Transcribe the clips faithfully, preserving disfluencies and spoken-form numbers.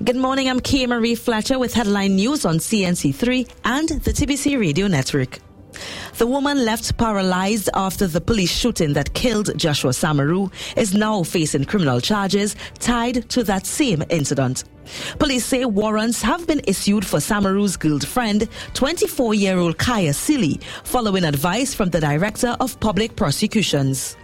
Good morning, I'm Kay Marie Fletcher with headline news on C N C three and the T B C Radio Network. The woman left paralyzed after the police shooting that killed Joshua Samaru is now facing criminal charges tied to that same incident. Police say warrants have been issued for Samaru's girlfriend, twenty-four-year-old Kaya Sili, following advice from the Director of Public Prosecutions.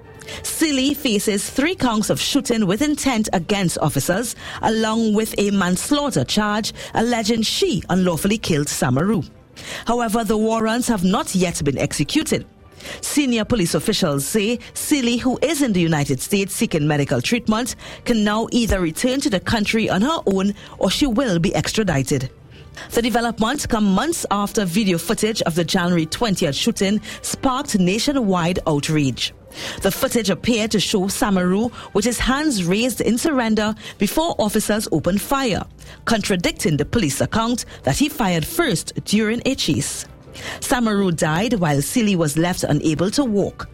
Sili faces three counts of shooting with intent against officers, along with a manslaughter charge alleging she unlawfully killed Samaru. However, the warrants have not yet been executed. Senior police officials say Sili, who is in the United States seeking medical treatment, can now either return to the country on her own or she will be extradited. The development comes months after video footage of the January twentieth shooting sparked nationwide outrage. The footage appeared to show Samaru with his hands raised in surrender before officers opened fire, contradicting the police account that he fired first during a chase. Samaru died while Sili was left unable to walk.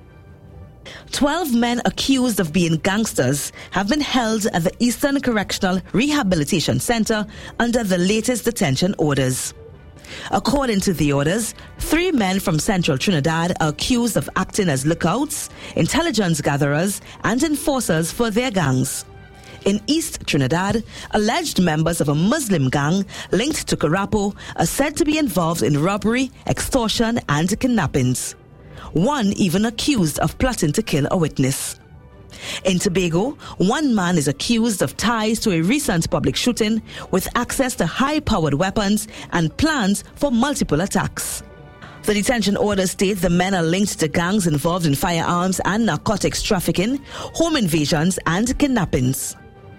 Twelve men accused of being gangsters have been held at the Eastern Correctional Rehabilitation Center under the latest detention orders. According to the orders, three men from Central Trinidad are accused of acting as lookouts, intelligence gatherers, and enforcers for their gangs. In East Trinidad, alleged members of a Muslim gang linked to Karapo are said to be involved in robbery, extortion, and kidnappings. One even accused of plotting to kill a witness. In Tobago, one man is accused of ties to a recent public shooting with access to high-powered weapons and plans for multiple attacks. The detention orders state the men are linked to gangs involved in firearms and narcotics trafficking, home invasions, and kidnappings.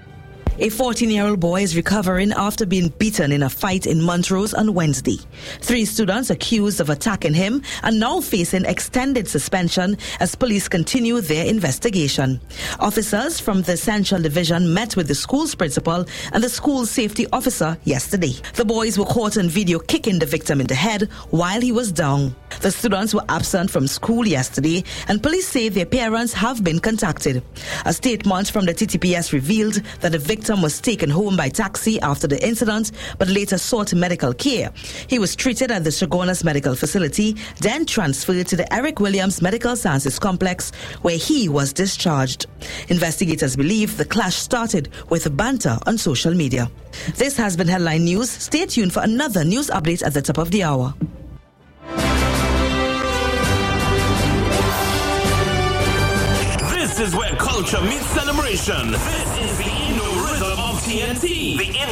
A fourteen-year-old boy is recovering after being beaten in a fight in Montrose on Wednesday. Three students accused of attacking him are now facing extended suspension as police continue their investigation. Officers from the Central Division met with the school's principal and the school's safety officer yesterday. The boys were caught on video kicking the victim in the head while he was down. The students were absent from school yesterday, and police say their parents have been contacted. A statement from the T T P S revealed that the victim was taken home by taxi after the incident, but later sought medical care. He was treated at the Chaguanas Medical Facility, then transferred to the Eric Williams Medical Sciences Complex, where he was discharged. Investigators believe the clash started with banter on social media. This has been Headline News. Stay tuned for another news update at the top of the hour. This is where culture meets celebration. This is the Inno Rhythm of T N T. The